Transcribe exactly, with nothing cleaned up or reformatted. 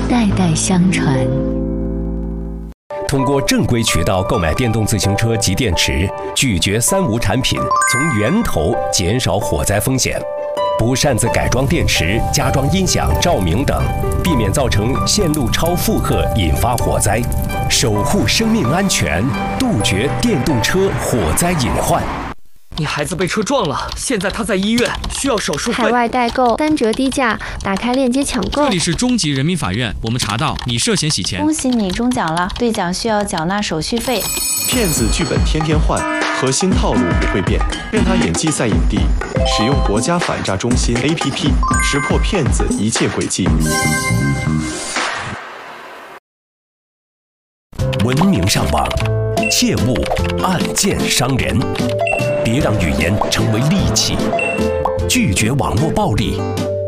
代代相传。 通过正规渠道购买电动自行车及电池，拒绝三无产品，从源头减少火灾风险。不擅自改装电池、加装音响、照明等，避免造成线路超负荷引发火灾，守护生命安全，杜绝电动车火灾隐患。 你孩子被车撞了，现在他在医院，需要手术费。 海外代购单折低价，打开链接抢购。 这里是中级人民法院，我们查到你涉嫌洗钱。 恭喜你中奖了，兑奖需要缴纳手续费。 骗子剧本天天换，核心套路不会变，任他演技赛影帝。使用国家反诈中心 A P P， 识破骗子一切诡计。 文明上网，切勿暗箭伤人。别让语言成为利器，拒绝网络暴力，